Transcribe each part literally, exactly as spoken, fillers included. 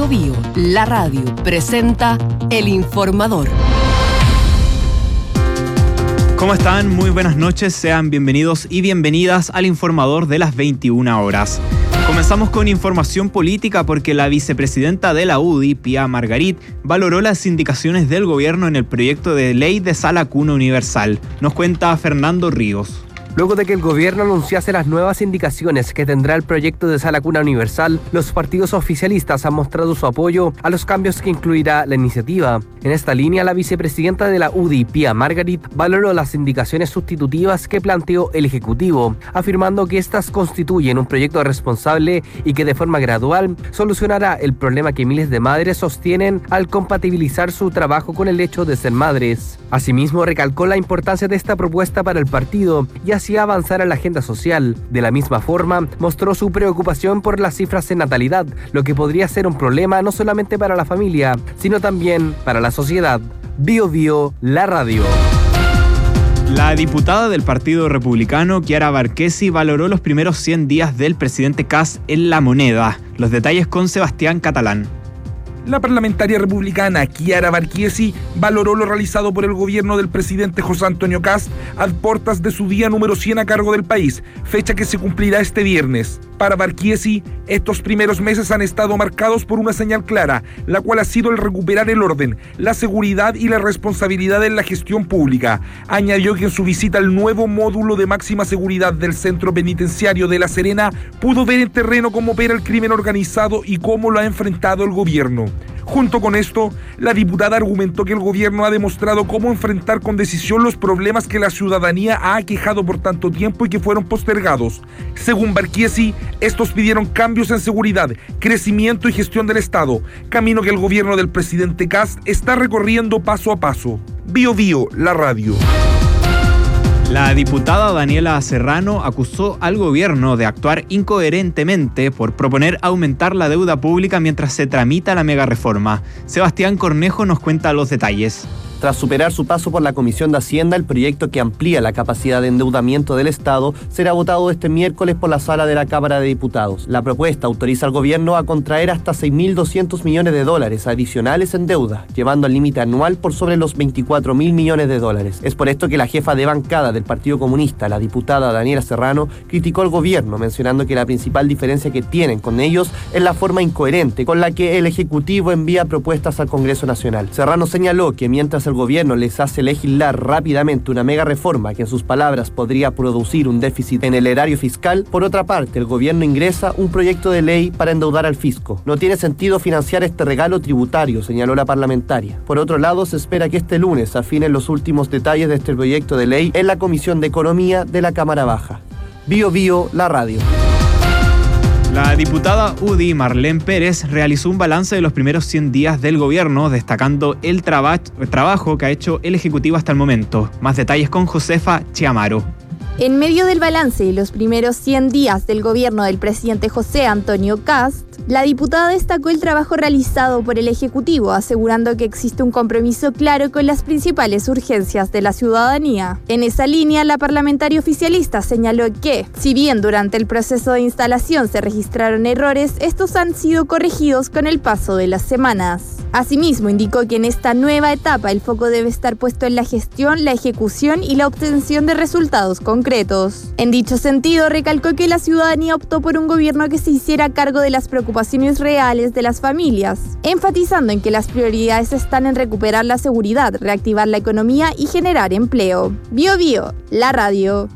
Biobío, la radio, presenta El Informador. ¿Cómo están? Muy buenas noches, sean bienvenidos y bienvenidas al Informador de las veintiuna horas. Comenzamos con información política porque la vicepresidenta de la U D I, Pía Margarit, valoró las indicaciones del gobierno en el proyecto de ley de sala cuna universal. Nos cuenta Fernando Ríos. Luego de que el gobierno anunciase las nuevas indicaciones que tendrá el proyecto de sala cuna universal, los partidos oficialistas han mostrado su apoyo a los cambios que incluirá la iniciativa. En esta línea, la vicepresidenta de la U D I, Pía Margarit, valoró las indicaciones sustitutivas que planteó el Ejecutivo, afirmando que estas constituyen un proyecto responsable y que de forma gradual solucionará el problema que miles de madres sostienen al compatibilizar su trabajo con el hecho de ser madres. Asimismo, recalcó la importancia de esta propuesta para el partido y así avanzar a la agenda social. De la misma forma, mostró su preocupación por las cifras de natalidad, lo que podría ser un problema no solamente para la familia, sino también para la sociedad. Biobío, la radio. La diputada del Partido Republicano, Chiara Varquesi, valoró los primeros cien días del presidente Kast en La Moneda. Los detalles con Sebastián Catalán. La parlamentaria republicana Chiara Varquesi valoró lo realizado por el gobierno del presidente José Antonio Kast a puertas de su día número cien a cargo del país, fecha que se cumplirá este viernes. Para Varquesi, estos primeros meses han estado marcados por una señal clara, la cual ha sido el recuperar el orden, la seguridad y la responsabilidad en la gestión pública. Añadió que en su visita al nuevo módulo de máxima seguridad del Centro Penitenciario de La Serena, pudo ver en terreno cómo opera el crimen organizado y cómo lo ha enfrentado el gobierno. Junto con esto, la diputada argumentó que el gobierno ha demostrado cómo enfrentar con decisión los problemas que la ciudadanía ha aquejado por tanto tiempo y que fueron postergados. Según Varquesi, estos pidieron cambios en seguridad, crecimiento y gestión del Estado, camino que el gobierno del presidente Kast está recorriendo paso a paso. Biobío, la radio. La diputada Daniela Serrano acusó al gobierno de actuar incoherentemente por proponer aumentar la deuda pública mientras se tramita la megareforma. Sebastián Cornejo nos cuenta los detalles. Tras superar su paso por la Comisión de Hacienda, el proyecto que amplía la capacidad de endeudamiento del Estado será votado este miércoles por la sala de la Cámara de Diputados. La propuesta autoriza al gobierno a contraer hasta seis mil doscientos millones de dólares adicionales en deuda, llevando el límite anual por sobre los veinticuatro mil millones de dólares. Es por esto que la jefa de bancada del Partido Comunista, la diputada Daniela Serrano, criticó al gobierno, mencionando que la principal diferencia que tienen con ellos es la forma incoherente con la que el Ejecutivo envía propuestas al Congreso Nacional. Serrano señaló que mientras el gobierno les hace legislar rápidamente una mega reforma que en sus palabras podría producir un déficit en el erario fiscal, por otra parte el gobierno ingresa un proyecto de ley para endeudar al fisco. No tiene sentido financiar este regalo tributario, señaló la parlamentaria. Por otro lado, se espera que este lunes se afinen los últimos detalles de este proyecto de ley en la Comisión de Economía de la Cámara Baja. Biobío, la radio. La diputada U D I, Marlene Pérez, realizó un balance de los primeros cien días del gobierno, destacando el traba- trabajo que ha hecho el Ejecutivo hasta el momento. Más detalles con Josefa Chiamaro. En medio del balance de los primeros cien días del gobierno del presidente José Antonio Kast, la diputada destacó el trabajo realizado por el Ejecutivo, asegurando que existe un compromiso claro con las principales urgencias de la ciudadanía. En esa línea, la parlamentaria oficialista señaló que, si bien durante el proceso de instalación se registraron errores, estos han sido corregidos con el paso de las semanas. Asimismo, indicó que en esta nueva etapa el foco debe estar puesto en la gestión, la ejecución y la obtención de resultados concretos. En dicho sentido, recalcó que la ciudadanía optó por un gobierno que se hiciera cargo de las preocupaciones reales de las familias, enfatizando en que las prioridades están en recuperar la seguridad, reactivar la economía y generar empleo. Biobío, la radio.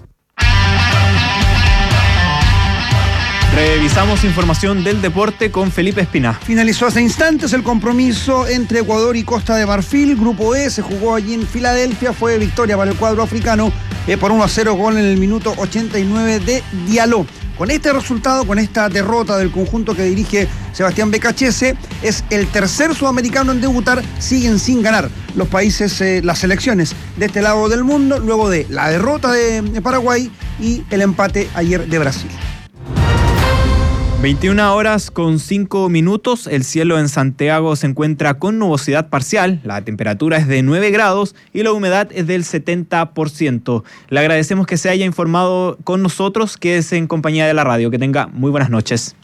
Revisamos información del deporte con Felipe Espina. Finalizó hace instantes el compromiso entre Ecuador y Costa de Marfil. Grupo E se jugó allí en Filadelfia. Fue victoria para el cuadro africano eh, por uno a cero, gol en el minuto ochenta y nueve de Diallo. Con este resultado, con esta derrota del conjunto que dirige Sebastián Becachese, es el tercer sudamericano en debutar, siguen sin ganar los países, eh, las selecciones de este lado del mundo, luego de la derrota de, de Paraguay y el empate ayer de Brasil. veintiuna horas con cinco minutos, el cielo en Santiago se encuentra con nubosidad parcial, la temperatura es de nueve grados y la humedad es del setenta por ciento. Le agradecemos que se haya informado con nosotros, quédese en compañía de la radio, que tenga muy buenas noches.